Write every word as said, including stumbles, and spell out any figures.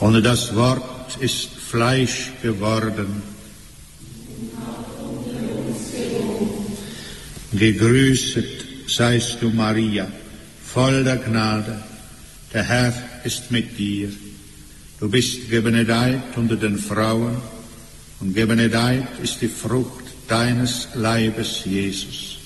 Und das Wort ist Fleisch geworden. Gegrüßet seist du, Maria, voll der Gnade, der Herr ist mit dir. Du bist gebenedeit unter den Frauen, und gebenedeit ist die Frucht deines Leibes, Jesus.